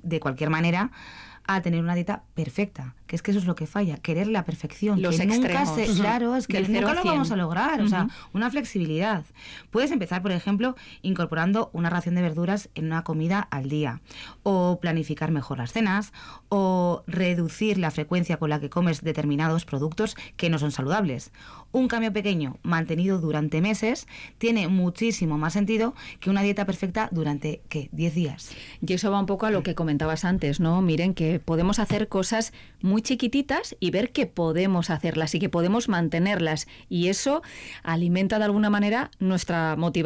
de cualquier manera a tener una dieta perfecta, que es que eso es lo que falla, querer la perfección, los que extremos. nunca claro, es que nunca lo vamos a lograr, o sea, una flexibilidad. Puedes empezar, por ejemplo, incorporando una ración de verduras en una comida al día, o planificar mejor las cenas, o reducir la frecuencia con la que comes determinados productos que no son saludables. Un cambio pequeño mantenido durante meses tiene muchísimo más sentido que una dieta perfecta durante, ¿qué?, 10 días. Y eso va un poco a lo que comentabas antes, ¿no? Miren, que podemos hacer cosas muy chiquititas y ver que podemos hacerlas y que podemos mantenerlas. Y eso alimenta de alguna manera nuestra motivación.